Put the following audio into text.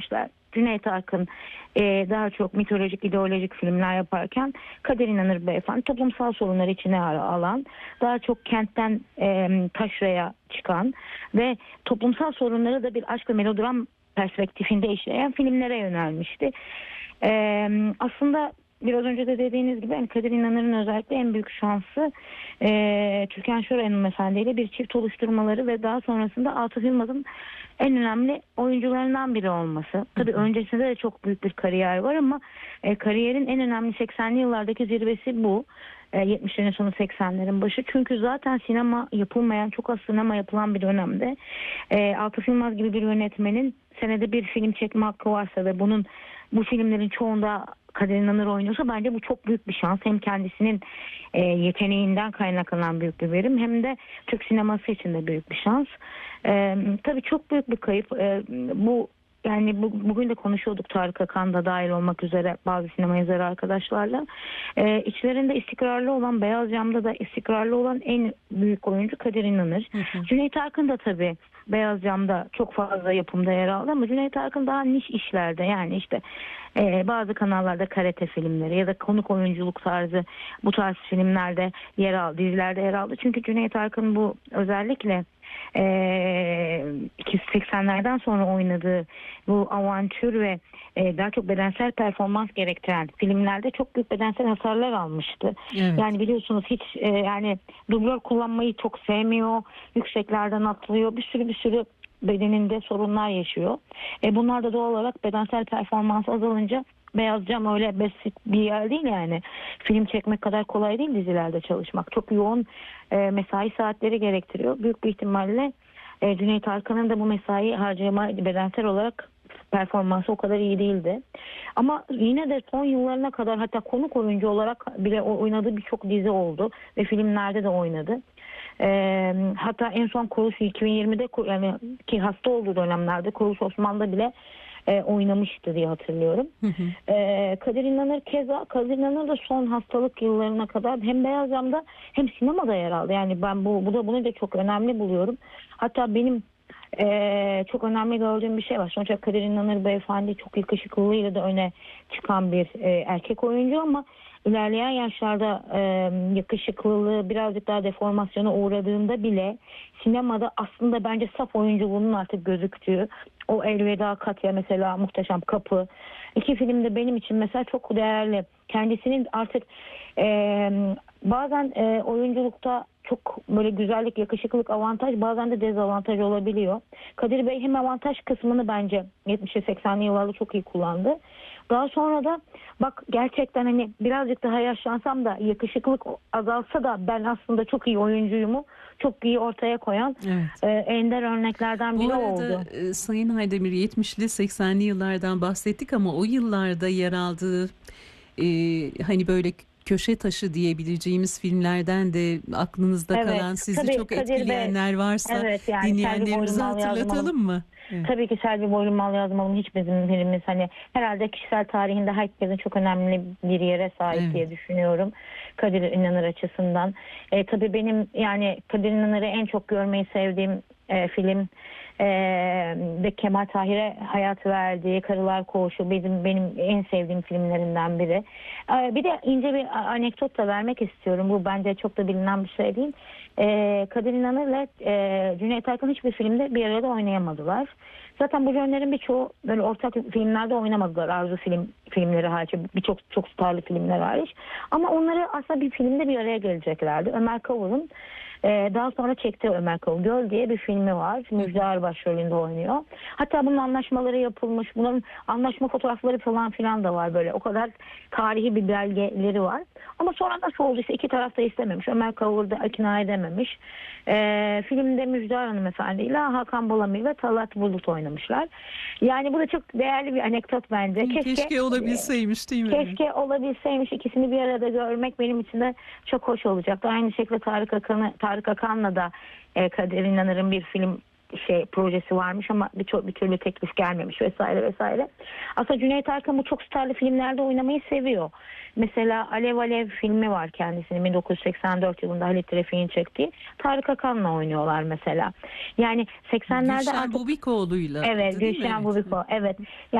geçmişler. Cüneyt Arkın daha çok mitolojik, ideolojik filmler yaparken Kadir İnanır Beyefendi toplumsal sorunları içine alan, daha çok kentten taşraya çıkan ve toplumsal sorunları da bir aşk ve melodram perspektifinde işleyen filmlere yönelmişti. Aslında biraz önce de dediğiniz gibi Kadir İnanır'ın özellikle en büyük şansı Türkan Şoray hanımefendiyle bir çift oluşturmaları ve daha sonrasında Atıf Yılmaz'ın en önemli oyuncularından biri olması. Tabii öncesinde de çok büyük bir kariyer var ama kariyerin en önemli 80'li yıllardaki zirvesi bu. 70'lerin sonu 80'lerin başı. Çünkü zaten sinema yapılmayan, çok az sinema yapılan bir dönemde Atıf Yılmaz gibi bir yönetmenin senede bir film çekme hakkı varsa ve bu filmlerin çoğunda Kadir İnanır oynuyorsa bence bu çok büyük bir şans. Hem kendisinin yeteneğinden kaynaklanan büyük bir verim hem de Türk sineması için de büyük bir şans. Tabii çok büyük bir kayıp. Bugün de konuşuyorduk Tarık Akan da dahil olmak üzere bazı sinema yazarı arkadaşlarla. İçlerinde istikrarlı olan, Beyaz Cam'da da istikrarlı olan en büyük oyuncu Kadir İnanır. Cüneyt Arkın da tabii Beyaz Cam'da çok fazla yapımda yer aldı ama Cüneyt Arkın daha niş işlerde, yani işte bazı kanallarda karate filmleri ya da konuk oyunculuk tarzı bu tarz filmlerde yer aldı, dizilerde yer aldı. Çünkü Cüneyt Arkın bu özellikle 280'lerden sonra oynadığı bu avantür ve daha çok bedensel performans gerektiren filmlerde çok büyük bedensel hasarlar almıştı. Evet. Yani biliyorsunuz hiç dublör kullanmayı çok sevmiyor. Yükseklerden atlıyor. Bir sürü bedeninde sorunlar yaşıyor. Bunlar da doğal olarak bedensel performans azalınca Beyaz Cam öyle basit bir yer değil yani. Film çekmek kadar kolay değil dizilerde çalışmak. Çok yoğun mesai saatleri gerektiriyor. Büyük bir ihtimalle Cüneyt Arkın'ın da bu mesai harcama bedensel olarak performansı o kadar iyi değildi. Ama yine de son yıllarına kadar hatta konuk oyuncu olarak bile oynadığı birçok dizi oldu ve filmlerde de oynadı. Hatta en son Kuruluş 2020'de yani ki hasta olduğu dönemlerde Kuruluş Osman'da bile oynamıştı diye hatırlıyorum. Kadir İnanır keza, Kadir İnanır da son hastalık yıllarına kadar hem Beyaz Cam'da hem sinemada yer aldı. Yani ben bunu da çok önemli buluyorum. Hatta benim çok önemli gördüğüm bir şey var. Sonuçta Kadir İnanır Beyefendi çok yakışıklılığıyla da öne çıkan bir erkek oyuncu ama ilerleyen yaşlarda yakışıklılığı birazcık daha deformasyona uğradığında bile sinemada aslında bence saf oyunculuğunun artık gözüktüğü o Elveda Katya mesela, Muhteşem Kapı. İki film de benim için mesela çok değerli. Kendisinin artık bazen oyunculukta çok böyle güzellik, yakışıklık avantaj, bazen de dezavantaj olabiliyor. Kadir Bey hem avantaj kısmını bence 70'li 80'li yıllarda çok iyi kullandı. Daha sonra da bak gerçekten hani birazcık daha yaşlansam da yakışıklık azalsa da ben aslında çok iyi oyuncuyumu çok iyi ortaya koyan ender örneklerden biri oldu. Bu arada Sayın Aydemir 70'li 80'li yıllardan bahsettik ama o yıllarda yer aldığı hani böyle köşe taşı diyebileceğimiz filmlerden de aklınızda kalan sizi çok etkileyenler varsa yani dinleyenlerimize hatırlatalım mı? Evet. Tabii ki Selvi Boylumal Yazmalım hiç bizim filmimiz hani herhalde kişisel tarihinde herkesin çok önemli bir yere sahip diye düşünüyorum. Kadir İnanır açısından. Tabii benim yani Kadir İnanır'ı en çok görmeyi sevdiğim film ve Kemal Tahir'e hayat verdiği Karılar Koğuşu benim en sevdiğim filmlerinden biri. Bir de ince bir anekdot da vermek istiyorum. Bu bence çok da bilinen bir şey değil. Kadir İnanır'la Cüneyt Arkın hiçbir filmde bir arada oynayamadılar. Zaten bu yönlerin birçoğu böyle ortak filmlerde oynamadılar. Arzu filmleri hariç, birçok çok starlı filmler hariç. Ama onları aslında bir filmde bir araya geleceklerdi. Ömer Kavur'un daha sonra çektiği Ömer Kavur Göl diye bir filmi var. Müjde başrolünde oynuyor. Hatta bunun anlaşmaları yapılmış. Bunların anlaşma fotoğrafları falan filan da var böyle. O kadar tarihi bir belgeleri var. Ama sonra nasıl olduysa iki taraf da istememiş. Ömer Kavur da ikna edememiş. Filmde Müjde Hanımefendi ile Hakan Bolamir ve Talat Bulut oynamışlar. Yani bu da çok değerli bir anekdot bence. Keşke olabilseymiş değil mi? Keşke olabilseymiş. İkisini bir arada görmek benim için de çok hoş olacaktı. Aynı şekilde Tarık Akan'la da Kadir İnanır'ın bir film projesi varmış ama bir türlü teklif gelmemiş vesaire. Aslında Cüneyt Arkın bu çok starlı filmlerde oynamayı seviyor. Mesela Alev Alev filmi var kendisinin 1984 yılında Halit Refik'in çektiği. Tarık Akan'la oynuyorlar mesela. Yani 80'lerde Gülşen Bubikoğlu'yla. Evet, Gülşen Bubiko. Evet.